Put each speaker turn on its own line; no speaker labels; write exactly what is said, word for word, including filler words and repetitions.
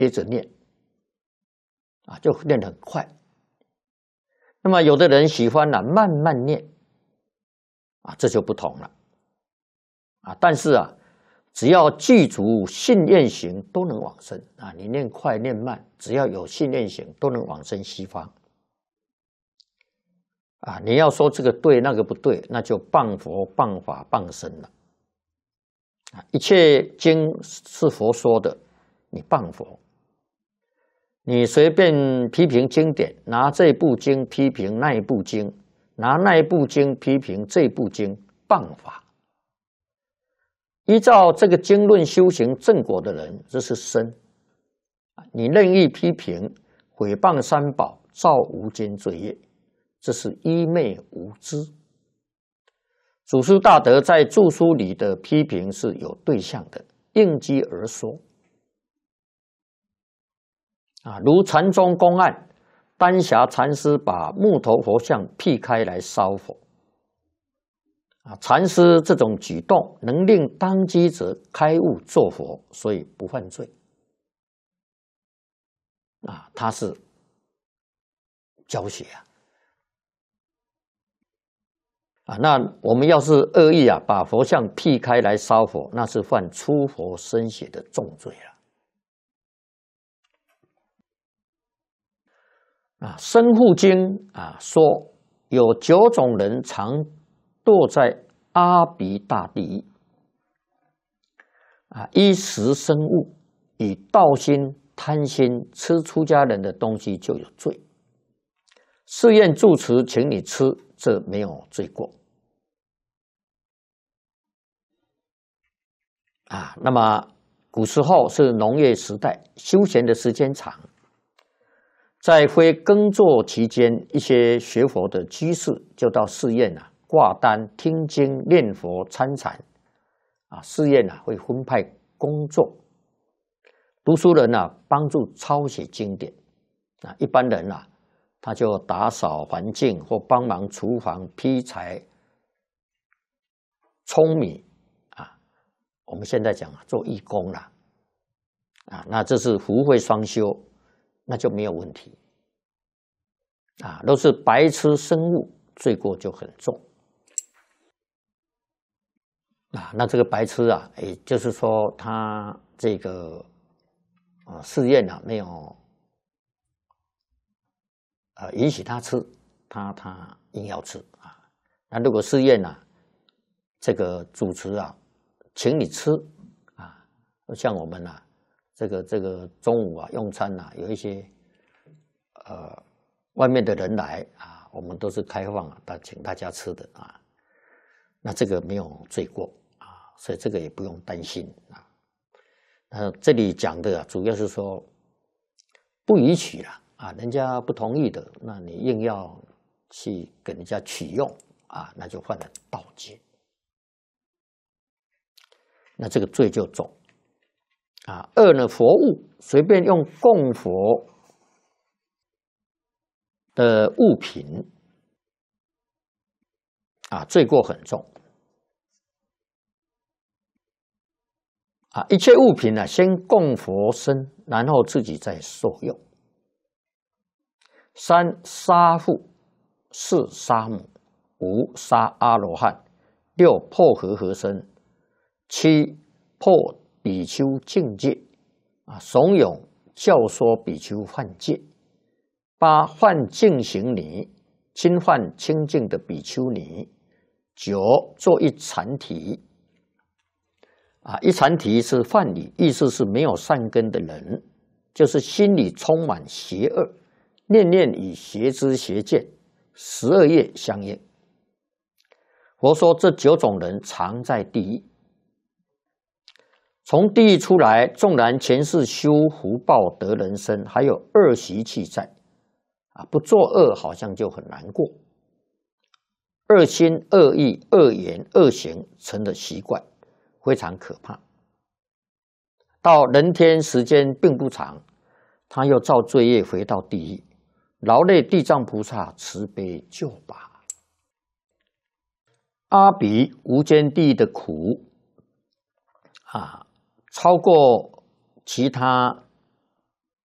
接着念，啊，就念得很快。那么有的人喜欢啊慢慢念，啊，这就不同了，啊，但是啊，只要具足信愿行，都能往生啊。你念快念慢，只要有信愿行，都能往生西方。啊，你要说这个对，那个不对，那就谤佛、谤法、谤僧了。啊，一切经是佛说的，你谤佛。你随便批评经典，拿这部经批评那一部经，拿那一部经批评这部经，谤法。依照这个经论修行正果的人，这是僧。你任意批评、毁谤三宝，造无间罪业，这是愚昧无知。祖师大德在著书里的批评是有对象的，应机而说。啊，如禅宗公案，丹霞禅师把木头佛像劈开来烧佛。啊，禅师这种举动能令当机者开悟作佛，所以不犯罪。啊，他是教学啊。啊，那我们要是恶意啊，把佛像劈开来烧佛，那是犯出佛身血的重罪了。啊，《生护经》啊说，有九种人常堕在阿鼻大地狱。啊，衣食生物，以盗心、贪心吃出家人的东西就有罪。寺院住持请你吃，这没有罪过。啊，那么古时候是农业时代，休闲的时间长。在非耕作期间，一些学佛的居士就到寺院啊挂单、听经、念佛、参禅。啊，寺院啊会分派工作，读书人啊帮助抄写经典。啊，一般人啊他就打扫环境或帮忙厨房、劈柴、舂米。啊，我们现在讲啊做义工啦。啊，那这是福慧双修。那就没有问题。啊，都是白吃生物，罪过就很重。啊，那这个白吃啊，也就是说他这个啊寺院啊没有呃允许他吃，他他硬要吃啊。那如果寺院啊这个主持啊请你吃啊，像我们啊。这个这个中午啊用餐啊，有一些呃外面的人来啊，我们都是开放啊，大请大家吃的啊。那这个没有罪过啊，所以这个也不用担心啊。呃，这里讲的啊，主要是说不允许了啊，人家不同意的，那你硬要去给人家取用啊，那就犯了盗戒，那这个罪就重。啊，二呢，佛物随便用供佛的物品，啊，罪过很重。啊，一切物品呢、啊，先供佛身，然后自己再受用。三杀父，四杀母，五杀阿罗汉，六破和合身，七破比丘境界，啊，怂恿教唆比丘犯戒；八犯净行尼，侵犯清净的比丘尼；九做一禅提，啊，一禅提是梵语，意思是没有善根的人，就是心里充满邪恶，念念与邪知邪见，十二业相应。佛说这九种人常在地狱。从地狱出来，纵然前世修福报得人身，还有恶习气在，啊，不作恶好像就很难过。恶心、恶意、恶言、恶行成了习惯，非常可怕。到人天时间并不长，他又造罪业回到地狱，劳累地藏菩萨慈悲救拔。阿鼻无间地狱的苦啊，超过其他